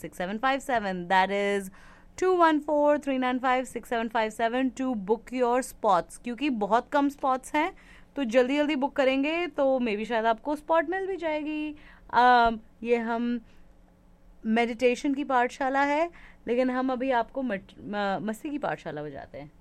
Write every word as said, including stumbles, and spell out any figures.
Six seven five seven, that is to one four three nine five six seven five seven to book your spots. क्योंकि बहुत कम spots हैं तो जल्दी जल्दी book करेंगे तो मे बी शायद आपको स्पॉट मिल भी जाएगी। uh, ये हम मेडिटेशन की पाठशाला है, लेकिन हम अभी आपको मस्ती की पाठशाला बजाते हैं।